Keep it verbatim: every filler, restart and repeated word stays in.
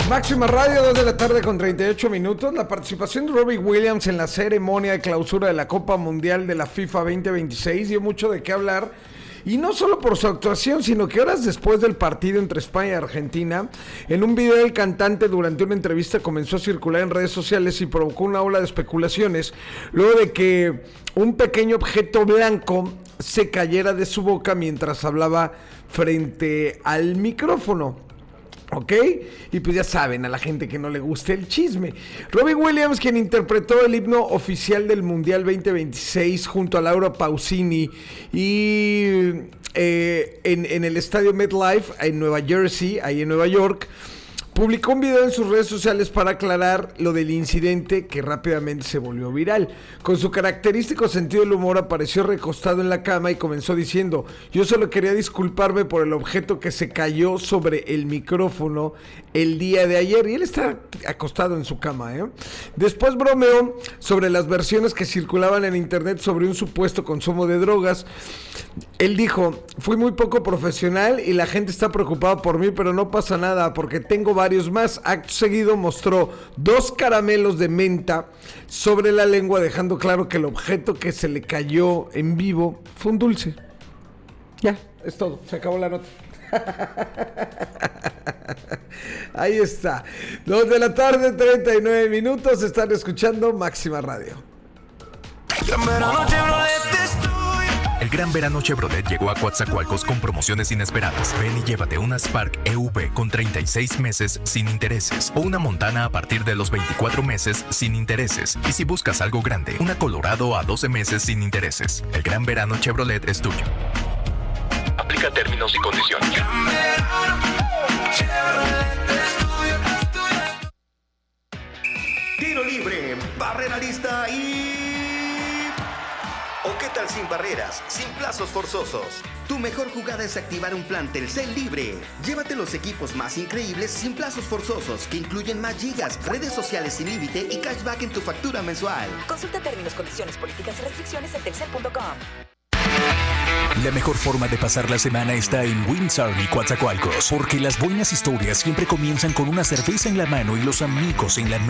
Máxima Radio, dos de la tarde con treinta y ocho minutos. La participación de Robbie Williams en la ceremonia de clausura de la Copa Mundial de la FIFA veinte veintiséis dio mucho de qué hablar. Y no solo por su actuación, sino que horas después del partido entre España y Argentina, en un video del cantante durante una entrevista comenzó a circular en redes sociales y provocó una ola de especulaciones, luego de que un pequeño objeto blanco se cayera de su boca mientras hablaba frente al micrófono. ¿Ok? Y pues ya saben, a la gente que no le guste el chisme. Robbie Williams, quien interpretó el himno oficial del Mundial veinte veintiséis junto a Laura Pausini y eh, en, en el estadio MetLife en Nueva Jersey, ahí en Nueva York, publicó un video en sus redes sociales para aclarar lo del incidente que rápidamente se volvió viral. Con su característico sentido del humor apareció recostado en la cama y comenzó diciendo: yo solo quería disculparme por el objeto que se cayó sobre el micrófono el día de ayer. Y él está acostado en su cama, ¿eh? Después bromeó sobre las versiones que circulaban en internet sobre un supuesto consumo de drogas. Él dijo: fui muy poco profesional y la gente está preocupada por mí, pero no pasa nada porque tengo varios más. Acto seguido mostró dos caramelos de menta sobre la lengua, dejando claro que el objeto que se le cayó en vivo fue un dulce. Ya, es todo, se acabó la nota. Ahí está. Dos de la tarde, treinta y nueve minutos. Están escuchando Máxima Radio. El Gran Verano Chevrolet llegó a Coatzacoalcos con promociones inesperadas. Ven y llévate una Spark E V con treinta y seis meses sin intereses o una Montana a partir de los veinticuatro meses sin intereses. Y si buscas algo grande, una Colorado a doce meses sin intereses. El Gran Verano Chevrolet es tuyo. Aplica términos y condiciones. Tiro libre, barrera lista y... ¿O qué tal sin barreras, sin plazos forzosos? Tu mejor jugada es activar un plan Telcel libre. Llévate los equipos más increíbles sin plazos forzosos, que incluyen más gigas, redes sociales sin límite y cashback en tu factura mensual. Consulta términos, condiciones, políticas y restricciones en telcel punto com. La mejor forma de pasar la semana está en Wings Army Coatzacoalcos, porque las buenas historias siempre comienzan con una cerveza en la mano y los amigos en la mesa.